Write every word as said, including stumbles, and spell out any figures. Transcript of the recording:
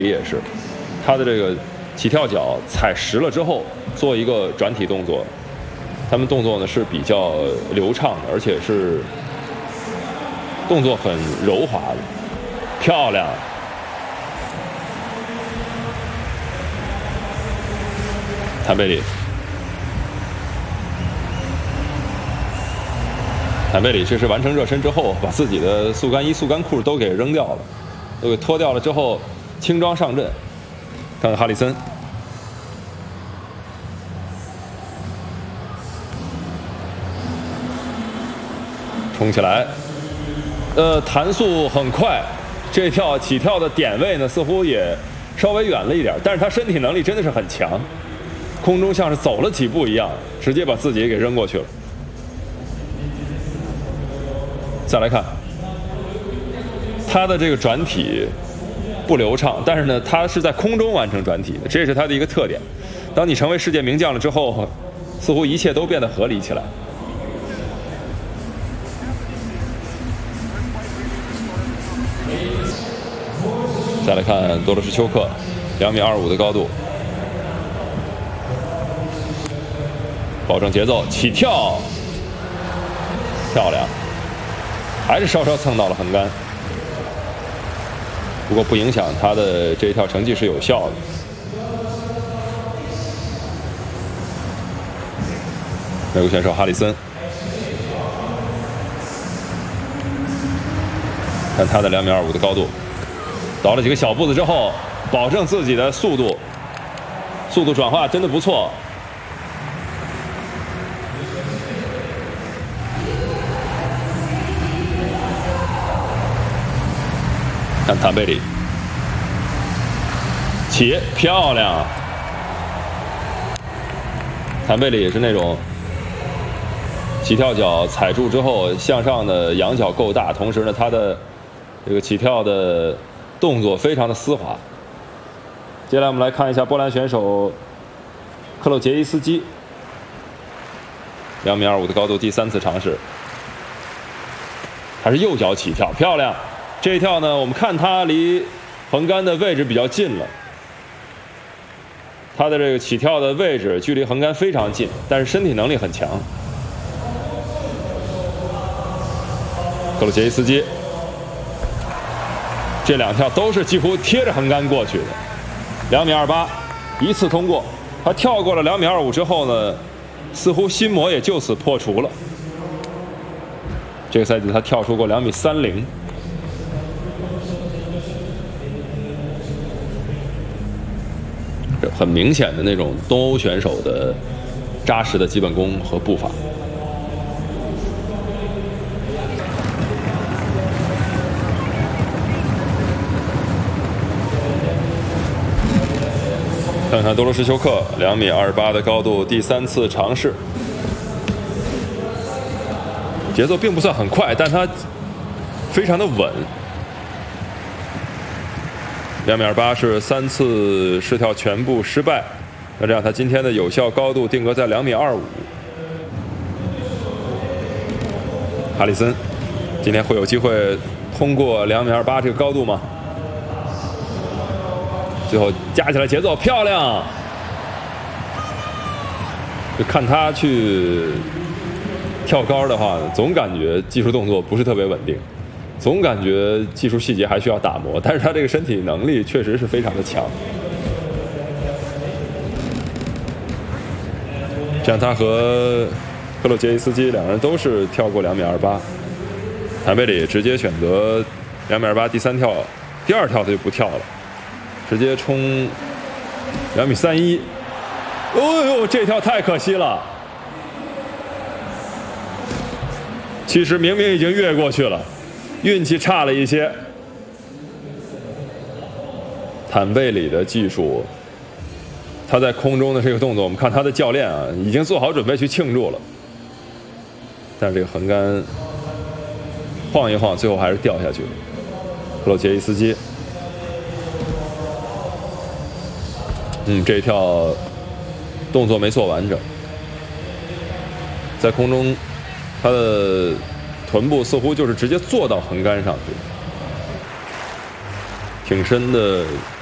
也是，他的这个起跳脚踩实了之后，做一个转体动作，他们动作呢是比较流畅的，而且是动作很柔滑的，漂亮。谭贝里，谭贝里这是完成热身之后，把自己的速干衣、速干裤都给扔掉了，都给脱掉了之后，轻装上阵。看看哈里森，冲起来，呃，弹速很快，这跳起跳的点位呢似乎也稍微远了一点，但是他身体能力真的是很强，空中像是走了几步一样，直接把自己给扔过去了。再来看他的这个转体不流畅，但是呢，他是在空中完成转体的，这是他的一个特点。当你成为世界名将了之后，似乎一切都变得合理起来。再来看多罗什丘克，两米二五的高度，保证节奏，起跳，漂亮，还是稍稍蹭到了横杆。不过不影响他的这一跳成绩是有效的。美国选手哈里森，看他的两米二五的高度，倒了几个小步子之后，保证自己的速度，速度转化真的不错。看谭贝里，起，漂亮！谭贝里也是那种起跳脚踩住之后向上的仰角够大，同时呢，他的这个起跳的动作非常的丝滑。接下来我们来看一下波兰选手克洛杰伊斯基，两米二五的高度，第三次尝试，还是右脚起跳，漂亮！这一跳呢，我们看他离横杆的位置比较近了，他的这个起跳的位置距离横杆非常近，但是身体能力很强。克鲁杰伊斯基这两跳都是几乎贴着横杆过去的，两米二八，一次通过。他跳过了两米二五之后呢，似乎心魔也就此破除了。这个赛季他跳出过两米三零。很明显的那种东欧选手的扎实的基本功和步伐。看看多罗什丘克，两米二八的高度，第三次尝试，节奏并不算很快，但他非常的稳。两米二八是三次试跳全部失败，那这样他今天的有效高度定格在两米二五。哈里森今天会有机会通过两米二八这个高度吗？最后加起来节奏漂亮，就看他去跳高的话，总感觉技术动作不是特别稳定。总感觉技术细节还需要打磨，但是他这个身体能力确实是非常的强。这样他和克洛杰伊斯基两人都是跳过两米二八，谭贝里直接选择两米二八第三跳，第二跳他就不跳了，直接冲两米三一。哦呦，这跳太可惜了！其实明明已经越过去了。运气差了一些。谭贝里的技术，他在空中的这个动作，我们看他的教练啊，已经做好准备去庆祝了。但是这个横杆晃一晃，最后还是掉下去了。克洛杰伊斯基，嗯，这一跳动作没做完整，在空中他的臀部似乎就是直接坐到横杆上去，挺深的